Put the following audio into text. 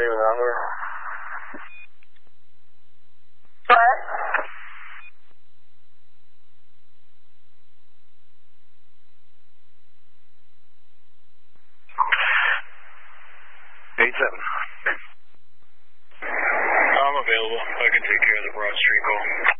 your number? What? I'm available. I can take care of the Broad Street call.